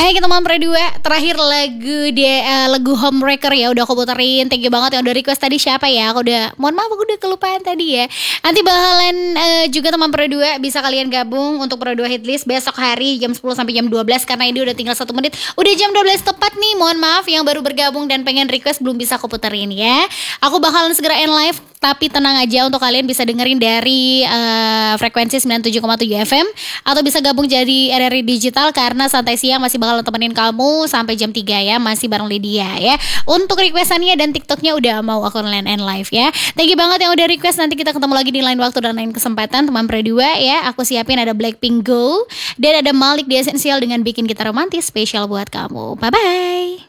Hai teman berdua, terakhir lagu Homewrecker ya udah aku puterin. Thank you banget yang udah request tadi siapa ya? Mohon maaf aku udah kelupaan tadi ya. Nanti bakalan juga teman berdua bisa kalian gabung untuk berdua hitlist besok hari jam 10 sampai jam 12 karena ini udah tinggal 1 menit. Udah jam 12 tepat nih. Mohon maaf yang baru bergabung dan pengen request belum bisa aku puterin ya. Aku bakalan segera end live, tapi tenang aja untuk kalian bisa dengerin dari frekuensi 97,7 FM atau bisa gabung jadi RRI Digital karena Santai Siang masih bakal temenin kamu sampai jam 3 ya, masih bareng Lydia ya. Untuk requestannya dan TikToknya udah mau aku end live ya. Thank you banget yang udah request, nanti kita ketemu lagi di lain waktu dan lain kesempatan teman berdua ya. Aku siapin ada Blackpink Go dan ada Malik di Essential dengan bikin kita romantis spesial buat kamu. Bye bye.